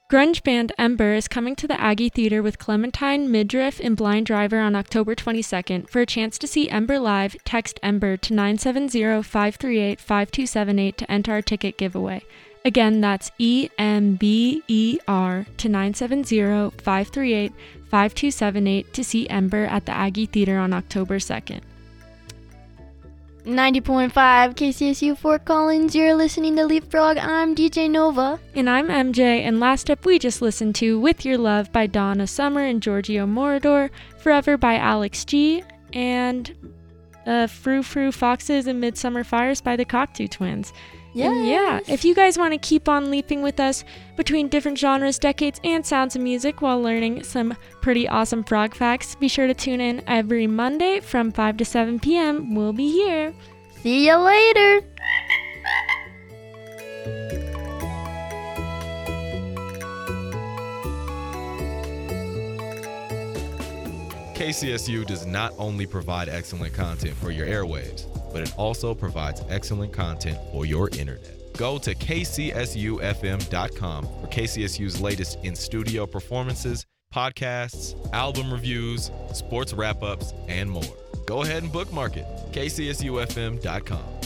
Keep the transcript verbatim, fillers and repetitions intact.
Grunge band Ember is coming to the Aggie Theater with Clementine, Midriff, and Blind Driver on October twenty-second. For a chance to see Ember live, text Ember to nine seven zero, five three eight, five two seven eight to enter our ticket giveaway. Again, that's E M B E R to nine seven zero, five three eight, five two seven eight to see Ember at the Aggie Theater on October second. ninety point five K C S U Fort Collins, you're listening to Leapfrog. I'm D J Nova. And I'm M J, and last up we just listened to With Your Love by Donna Summer and Giorgio Moroder, Forever by Alex G, and uh, Frou Frou Foxes and Midsummer Fires by the Cocteau Twins. Yes. And yeah, if you guys want to keep on leaping with us between different genres, decades, and sounds of music while learning some pretty awesome frog facts, be sure to tune in every Monday from five to seven p.m. We'll be here. See you later. K C S U does not only provide excellent content for your airwaves, but it also provides excellent content for your internet. Go to K C S U F M dot com for K C S U's latest in-studio performances, podcasts, album reviews, sports wrap-ups, and more. Go ahead and bookmark it, K C S U F M dot com.